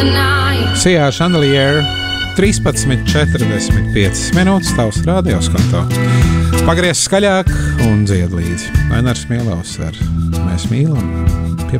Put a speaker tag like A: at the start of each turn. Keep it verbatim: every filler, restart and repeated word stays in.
A: Sijā Chandelier trīspadsmit četrdesmit piecas minūtes tavs radioskonto. Pagriez skaļāk un dzied līdzi. Ainars Mielovs ar Mēs mīlam.